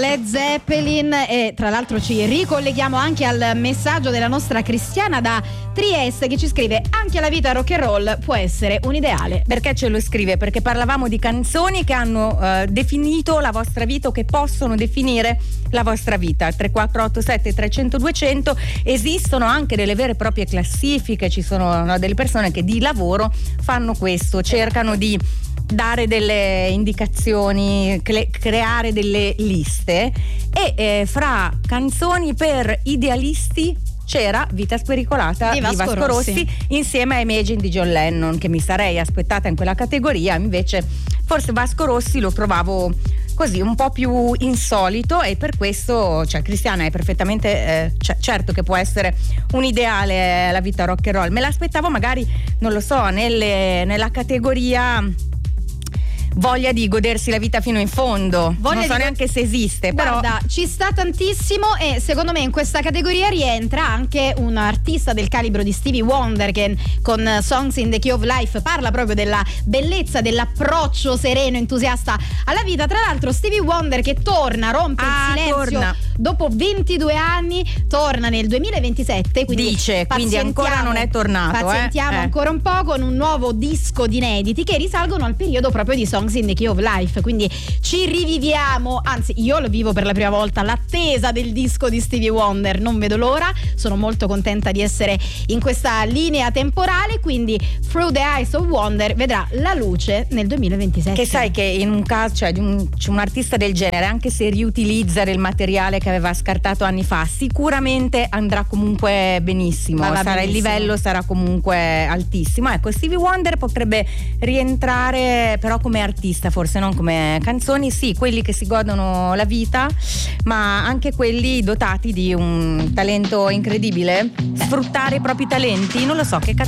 Led Zeppelin, e tra l'altro ci ricolleghiamo anche al messaggio della nostra Cristiana da Trieste che ci scrive: anche la vita rock and roll può essere un ideale. Perché ce lo scrive? Perché parlavamo di canzoni che hanno definito la vostra vita o che possono definire la vostra vita. 3487 300 200. Esistono anche delle vere e proprie classifiche, ci sono delle persone che di lavoro fanno questo, cercano di dare delle indicazioni, creare delle liste, e fra canzoni per idealisti c'era Vita spericolata di Vasco Rossi insieme a Imagine di John Lennon, che mi sarei aspettata in quella categoria. Invece forse Vasco Rossi lo trovavo così un po' più insolito, e per questo, cioè, Cristiana è perfettamente certo che può essere un ideale la vita rock and roll. Me l'aspettavo magari, non lo so, nella categoria voglia di godersi la vita fino in fondo. Non so neanche se esiste. Guarda, però ci sta tantissimo, e secondo me in questa categoria rientra anche un artista del calibro di Stevie Wonder, che con Songs in the Key of Life parla proprio della bellezza dell'approccio sereno, entusiasta alla vita. Tra l'altro Stevie Wonder che rompe il silenzio dopo 22 anni, torna nel 2027, quindi quindi ancora non è tornato. Pazientiamo ancora un po' con un nuovo disco di inediti che risalgono al periodo proprio di Songs in the Key of Life, quindi ci riviviamo, anzi io lo vivo per la prima volta, l'attesa del disco di Stevie Wonder. Non vedo l'ora, sono molto contenta di essere in questa linea temporale, quindi Through the Eyes of Wonder vedrà la luce nel 2027. Che sai che in un caso, cioè c'è un artista del genere, anche se riutilizza del materiale che aveva scartato anni fa, sicuramente andrà comunque benissimo, il livello sarà comunque altissimo. Ecco, Stevie Wonder potrebbe rientrare però come artista, forse non come canzoni. Sì, quelli che si godono la vita, ma anche quelli dotati di un talento incredibile, sfruttare i propri talenti, non lo so che